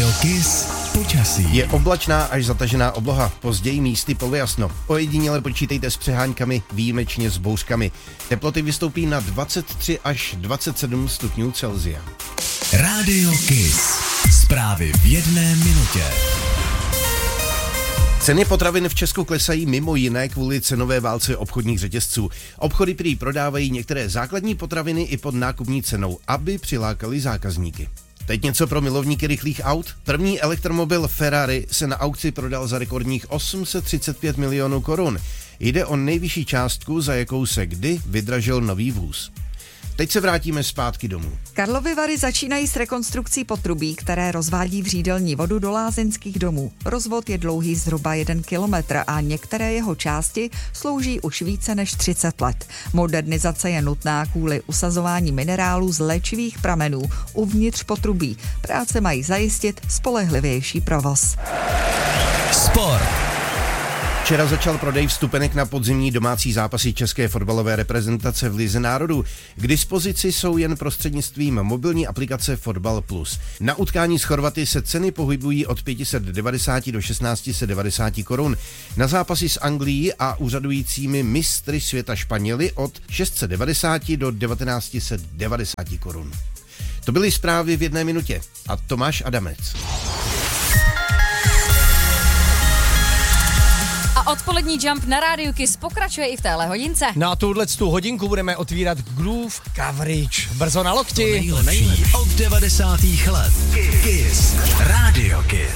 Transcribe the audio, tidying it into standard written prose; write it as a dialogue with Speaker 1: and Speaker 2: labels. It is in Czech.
Speaker 1: Radio Kiss počasí.
Speaker 2: Je oblačná až zatažená obloha, později místy polojasno. Ojediněle počítejte s přeháňkami, výjimečně s bouřkami. Teploty vystoupí na 23 až 27 stupňů Celsia.
Speaker 1: Radio Kiss. Zprávy v jedné minutě.
Speaker 2: Ceny potravin v Česku klesají mimo jiné kvůli cenové válce obchodních řetězců. Obchody prý prodávají některé základní potraviny i pod nákupní cenou, aby přilákali zákazníky. Teď něco pro milovníky rychlých aut. První elektromobil Ferrari se na aukci prodal za rekordních 835 milionů korun. Jde o nejvyšší částku, za jakou se kdy vydražil nový vůz. Teď se vrátíme zpátky domů.
Speaker 3: Karlovy Vary začínají s rekonstrukcí potrubí, které rozvádí vřídelní vodu do lázeňských domů. Rozvod je dlouhý zhruba 1 kilometr a některé jeho části slouží už více než 30 let. Modernizace je nutná kvůli usazování minerálů z léčivých pramenů uvnitř potrubí. Práce mají zajistit spolehlivější provoz.
Speaker 1: Sport.
Speaker 2: Včera začal prodej vstupenek na podzimní domácí zápasy české fotbalové reprezentace v Lize národů. K dispozici jsou jen prostřednictvím mobilní aplikace Fotbal Plus. Na utkání s Chorvaty se ceny pohybují od 590 do 1690 korun. Na zápasy s Anglií a úřadujícími mistry světa Španěli od 690 do 1990 korun. To byly zprávy v jedné minutě. A Tomáš Adamec.
Speaker 4: A odpolední Jump na Rádiu Kiss pokračuje i v téhle hodince.
Speaker 5: Na tuhletu hodinku budeme otvírat Groove Coverage. Brzo na lokti.
Speaker 1: To nejlepší od 90. let. Kiss. Radio Kiss.